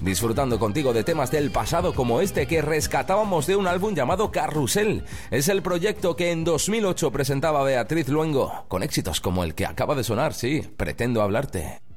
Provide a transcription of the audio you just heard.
disfrutando contigo de temas del pasado como este que rescatábamos de un álbum llamado Carrusel. Es el proyecto que en 2008 presentaba Beatriz Luengo, con éxitos como el que acaba de sonar, sí, Pretendo hablarte.